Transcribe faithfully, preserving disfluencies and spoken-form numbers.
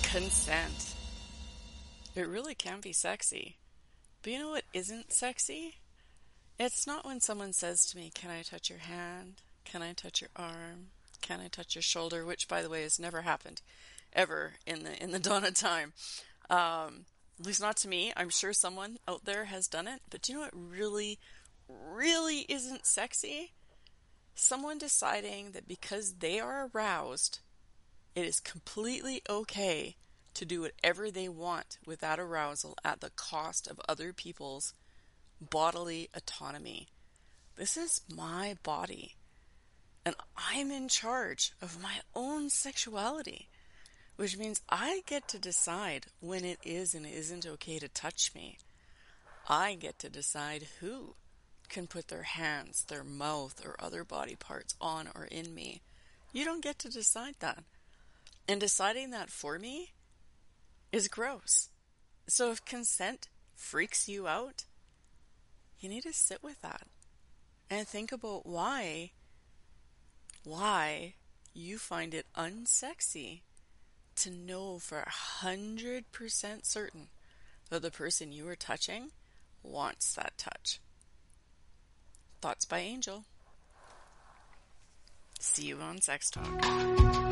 Consent. It really can be sexy. But you know what isn't sexy? It's not when someone says to me, "Can I touch your hand? Can I touch your arm? Can I touch your shoulder?" Which, by the way, has never happened ever in the in the dawn of time. Um, at least not to me. I'm sure someone out there has done it. But do you know what really, really isn't sexy? Someone deciding that because they are aroused, it is completely okay to do whatever they want with that arousal at the cost of other people's bodily autonomy. This is my body, and I'm in charge of my own sexuality, which means I get to decide when it is and isn't okay to touch me. I get to decide who can put their hands, their mouth, or other body parts on or in me. You don't get to decide that. And deciding that for me is gross. So if consent freaks you out, you need to sit with that and think about why, why you find it unsexy to know for a hundred percent certain that the person you are touching wants that touch. Thoughts by Angel. See you on Sex Talk.